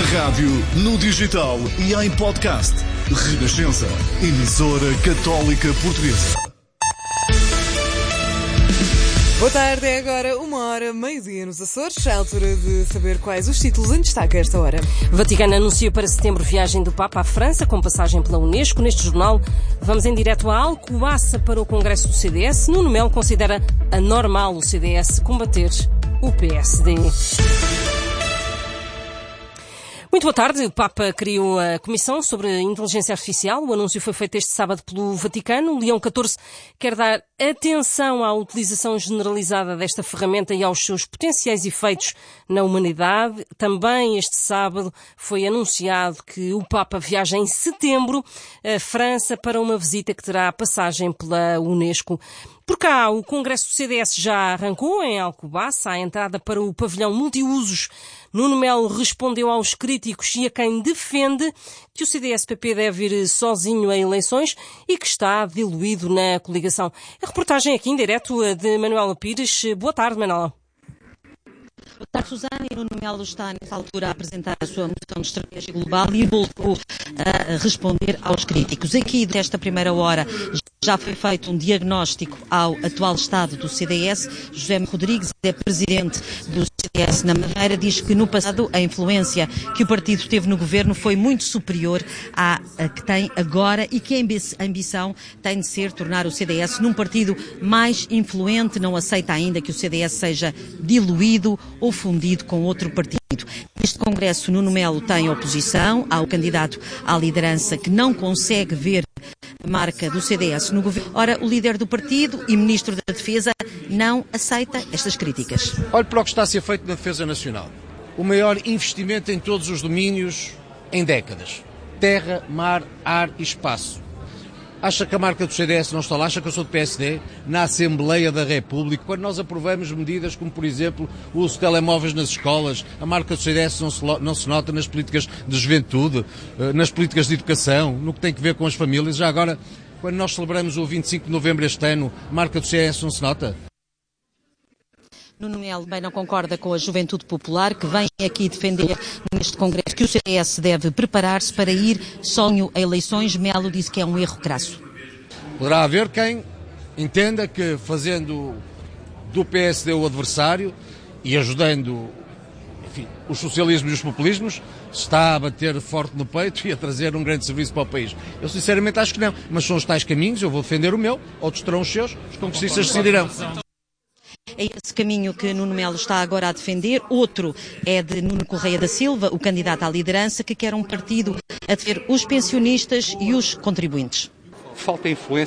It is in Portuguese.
rádio, no digital e em podcast. Renascença, emissora católica portuguesa. Boa tarde, é agora 1h, meio-dia nos Açores. É a altura de saber quais os títulos em destaque a esta hora. Vaticano anuncia para setembro viagem do Papa à França, com passagem pela Unesco. Neste jornal, vamos em direto a Alcobaça para o Congresso do CDS. Nuno Melo considera anormal o CDS combater o PSD. Muito boa tarde. O Papa criou a Comissão sobre a Inteligência Artificial. O anúncio foi feito este sábado pelo Vaticano. Leão XIV quer dar atenção à utilização generalizada desta ferramenta e aos seus potenciais efeitos na humanidade. Também este sábado foi anunciado que o Papa viaja em setembro à França para uma visita que terá passagem pela Unesco. Por cá, o Congresso do CDS já arrancou em Alcobaça, à entrada para o pavilhão multiusos. Nuno Melo respondeu aos críticos e a quem defende que o CDS-PP deve ir sozinho a eleições e que está diluído na coligação. A reportagem aqui em direto de Manuela Pires. Boa tarde, Manuela. Boa tarde, Susana. E Nuno Melo está, nessa altura, a apresentar a sua moção de estratégia global e voltou a responder aos críticos. Aqui, desta primeira hora, já foi feito um diagnóstico ao atual estado do CDS. José Rodrigues é presidente do CDS na Madeira, diz que no passado a influência que o partido teve no governo foi muito superior à que tem agora e que a ambição tem de ser tornar o CDS num partido mais influente. Não aceita ainda que o CDS seja diluído ou fundido com outro partido. Neste Congresso, Nuno Melo tem oposição ao candidato à liderança que não consegue ver a marca do CDS no governo. Ora, o líder do partido e ministro da Defesa não aceita estas críticas. Olhe para o que está a ser feito na Defesa Nacional. O maior investimento em todos os domínios em décadas. Terra, mar, ar e espaço. Acha que a marca do CDS não está lá? Acha que eu sou do PSD? Na Assembleia da República, quando nós aprovamos medidas como, por exemplo, o uso de telemóveis nas escolas, a marca do CDS não se nota nas políticas de juventude, nas políticas de educação, no que tem a ver com as famílias. Já agora, quando nós celebramos o 25 de novembro este ano, a marca do CDS não se nota? Nuno Melo bem não concorda com a Juventude Popular, que vem aqui defender neste Congresso que o CDS deve preparar-se para ir sozinho a eleições. Melo disse que é um erro crasso. Poderá haver quem entenda que fazendo do PSD o adversário e ajudando, enfim, os socialismos e os populismos, está a bater forte no peito e a trazer um grande serviço para o país. Eu sinceramente acho que não, mas são os tais caminhos, eu vou defender o meu, outros terão os seus, os congressistas decidirão. É esse caminho que Nuno Melo está agora a defender. Outro é de Nuno Correia da Silva, o candidato à liderança, que quer um partido a defender os pensionistas e os contribuintes. Falta influência